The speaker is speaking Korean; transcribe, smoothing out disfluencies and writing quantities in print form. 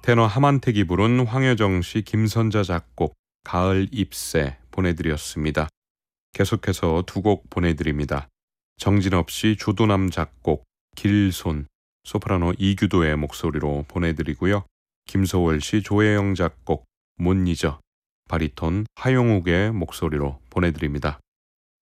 테너 하만택이 부른 황여정 씨, 김선자 작곡 가을 잎새 보내드렸습니다. 계속해서 두 곡 보내드립니다. 정진업 씨 조도남 작곡 길손, 소프라노 이규도의 목소리로 보내드리고요. 김소월 씨 조혜영 작곡 못 잊어, 바리톤 하용욱의 목소리로 보내드립니다.